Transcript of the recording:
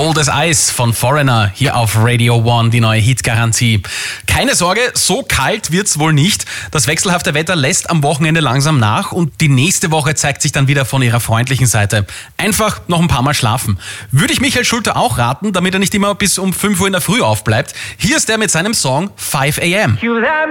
Cold as Ice von Foreigner hier auf Radio One, die neue Hitgarantie. Keine Sorge, so kalt wird's wohl nicht. Das wechselhafte Wetter lässt am Wochenende langsam nach und die nächste Woche zeigt sich dann wieder von ihrer freundlichen Seite. Einfach noch ein paar Mal schlafen. Würde ich Michael Schulte auch raten, damit er nicht immer bis um 5 Uhr in der Früh aufbleibt. Hier ist er mit seinem Song 5 AM.